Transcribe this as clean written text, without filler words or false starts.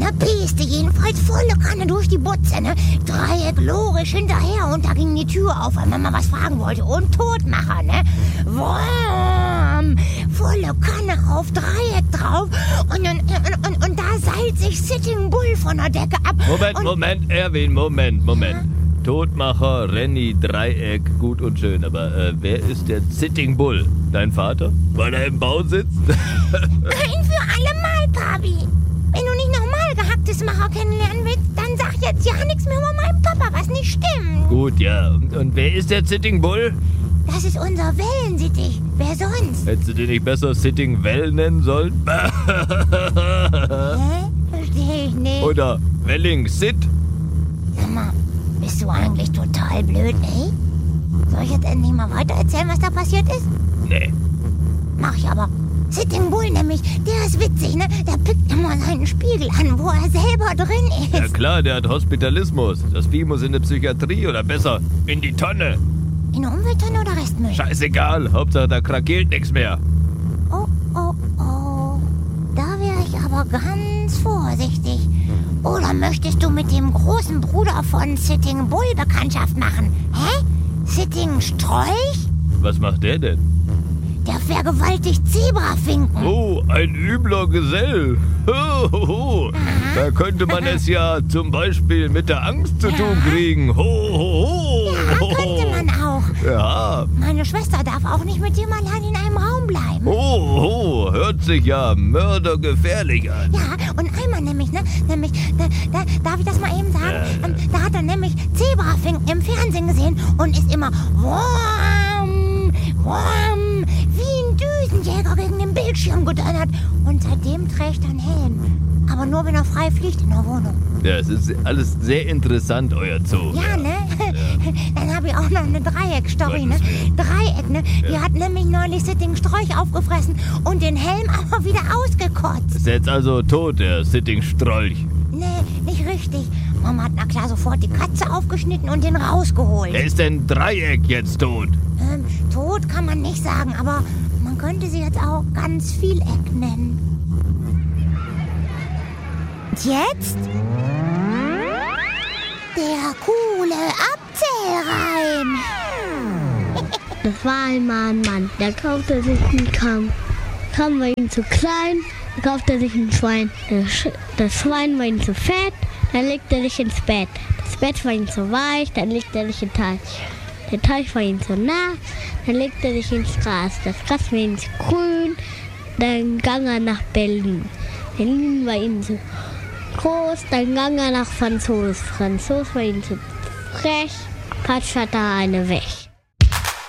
Na Peste, jedenfalls volle Kanne durch die Butze, ne? Dreieck logisch hinterher und da ging die Tür auf, weil Mama was fragen wollte. Und Todmacher, ne? Wurm! Volle Kanne auf, Dreieck drauf und da seilt sich Sitting Bull von der Decke ab. Moment, Erwin, Moment. Todmacher, Renny, Dreieck, gut und schön, aber wer ist der Sitting Bull? Dein Vater? Weil er im Bau sitzt? Ein für alle Mal, Papi. Wenn du nicht nochmal gehacktes Macher kennenlernen willst, dann sag jetzt ja nichts mehr über meinen Papa, was nicht stimmt. Gut, ja. Und wer ist der Sitting Bull? Das ist unser Wellensittich. Wer sonst? Hättest du den nicht besser Sitting Well nennen sollen? Hä? Verstehe ich nicht. Oder Welling Sit? Sag mal, bist du eigentlich total blöd, ey? Soll ich jetzt endlich mal weiter erzählen, was da passiert ist? Nee. Mach ich aber. Sitting Bull nämlich, der ist witzig, ne? Der pickt immer seinen Spiegel an, wo er selber drin ist. Ja klar, der hat Hospitalismus. Das Vieh muss in die Psychiatrie oder besser in die Tonne. In der Umwelttonne oder Restmüll? Scheißegal, Hauptsache da krakeelt nichts mehr. Oh. Da wäre ich aber ganz vorsichtig. Oder möchtest du mit dem großen Bruder von Sitting Bull Bekanntschaft machen? Hä? Sitting Strolch? Was macht der denn? Der vergewaltigt Zebrafinken. Oh, ein übler Gesell. Da könnte man es ja zum Beispiel mit der Angst zu tun kriegen. Ja, könnte man auch. Ja. Meine Schwester darf auch nicht mit dem allein in einem Raum bleiben. Hört sich ja mördergefährlich an. Ja, und einmal nämlich, darf ich das mal eben sagen? Da hat er nämlich Zebrafinken im Fernsehen gesehen und ist immer Wurm, wie ein Düsenjäger gegen den Bildschirm gedonnert. Und seitdem trägt er einen Helm. Aber nur, wenn er frei fliegt in der Wohnung. Ja, es ist alles sehr interessant, euer Zoo. Ja, ne? Dann habe ich auch noch eine Dreieck-Story, ne? Dreieck, ne? Ja. Die hat nämlich neulich Sitting Strolch aufgefressen und den Helm aber wieder ausgekotzt. Ist jetzt also tot, der Sitting Strolch. Nee, nicht richtig. Mama hat na klar sofort die Katze aufgeschnitten und den rausgeholt. Wer ist denn Dreieck jetzt tot? Tot kann man nicht sagen, aber man könnte sie jetzt auch ganz Vieleck nennen. Und jetzt der coole Abzählreim. Das war einmal ein Mann, der kaufte sich einen Kamm. Kamm war ihm zu klein, da kaufte er sich ein Schwein. Das Schwein war ihm zu fett, dann legte er sich ins Bett. Das Bett war ihm zu weich, dann legte er sich in den Teich. Der Teich war ihm zu nah, dann legte er sich ins Gras. Das Gras war ihm zu grün, dann ging er nach Berlin. Berlin war ihm zu groß, dann ging er nach Franzos. Franzos war ihm zu frech, patsch hat er eine weg.